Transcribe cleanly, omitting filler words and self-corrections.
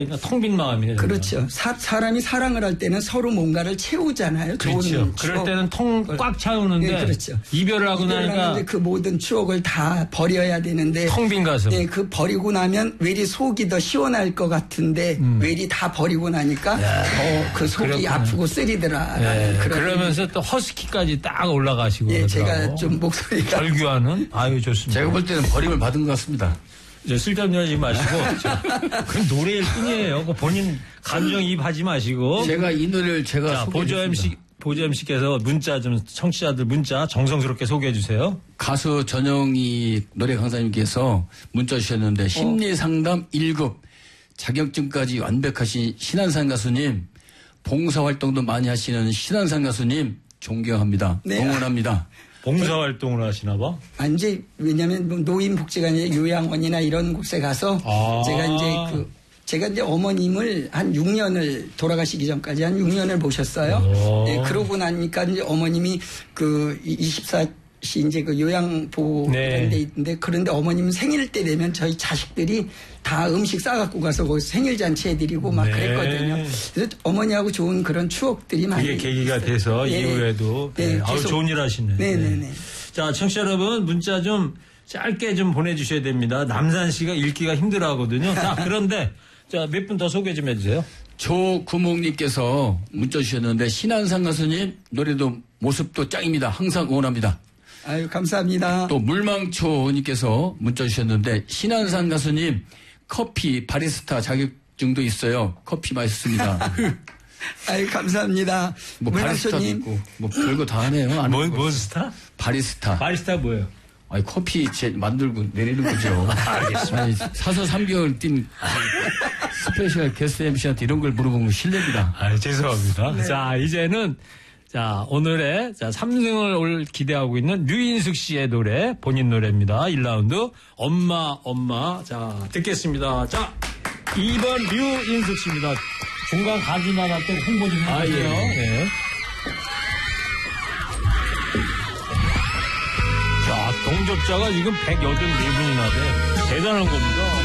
그러니까 텅 빈 마음이에요. 그렇죠. 사람이 사랑을 할 때는 서로 뭔가를 채우잖아요. 그렇죠. 좋은 그럴 때는 통 꽉 차오는데 네, 그렇죠. 이별을 하고 나니까 그 모든 추억을 다 버려야 되는데 텅 빈 가슴. 네, 그 버리고 나면 왠지 속이 더 시원할 것 같은데 왠지 다 버리고 나니까 그 속이 그렇구나. 아프고 쓰리더라. 네, 그러면서 또 허스키까지 딱 올라가시고. 예, 그러더라고. 제가 좀 목소리가 절규하는 아유 좋습니다. 제가 볼 때는 버림을 받은 것 같습니다. 쓸데없는 하지 마시고 그건 노래일 뿐이에요. 그 본인 감정이입하지 마시고. 제가 이 노래를 제가 보조 MC께서 문자 좀 청취자들 문자 정성스럽게 소개해 주세요. 가수 전영희 노래 강사님께서 문자 주셨는데 심리상담 1급 자격증까지 완벽하신 신한산 가수님, 봉사활동도 많이 하시는 신한산 가수님 존경합니다. 네. 응원합니다. 봉사활동을 하시나 봐. 이제 왜냐하면 뭐 노인복지관이나 요양원이나 이런 곳에 가서 제가 이제 어머님을 한 6년을 돌아가시기 전까지 한 6년을 모셨어요. 네, 그러고 나니까 이제 어머님이 그 24시 이제 그 요양보호 이런 데 있는데 그런데 어머님 생일 때 되면 저희 자식들이 다 음식 싸갖고 가서 거기서 생일 잔치 해드리고 막 그랬거든요. 그래서 어머니하고 좋은 그런 추억들이 많이 그게 계기가 있어요. 돼서 네. 이후에도 아우 좋은 일 하시네. 네네네. 자, 청취자 여러분 문자 좀 짧게 좀 보내주셔야 됩니다. 남산 씨가 읽기가 힘들어하거든요. 자, 그런데 자, 몇 분 더 소개 좀 해주세요. 조구목님께서 문자 주셨는데 신한산 가수님 노래도 모습도 짱입니다. 항상 응원합니다. 아유 감사합니다. 또 물망초님께서 문자 주셨는데 신한산 가수님 커피 바리스타 자격증도 있어요. 커피 맛있습니다. 아유 감사합니다. 뭐 바리스타도 물망초님. 있고 뭐 별거 다 하네요. 뭔 스타? 바리스타. 바리스타 뭐예요? 아니 커피 만들고 내리는 거죠. 알겠습니다. 아니, 사서 3개월 뛴 스페셜 게스트 MC한테 이런 걸 물어보면 실례입니다. 아, 죄송합니다. 네. 자, 이제는 자, 오늘의 3승을 기대하고 있는 류인숙 씨의 노래, 본인 노래입니다. 1라운드 엄마. 자, 듣겠습니다. 자, 2번 류인숙 씨입니다. 중간 가지 나갈 때 홍보 좀 해주세요. 네. 자, 동접자가 지금 184분이나 돼. 대단한 겁니다.